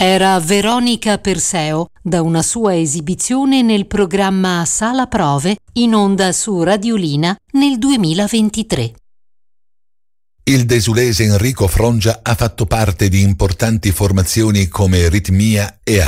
Era Veronica Perseo da una sua esibizione nel programma Sala Prove in onda su Radiolina nel 2023. Il desulese Enrico Frongia ha fatto parte di importanti formazioni come Ritmia e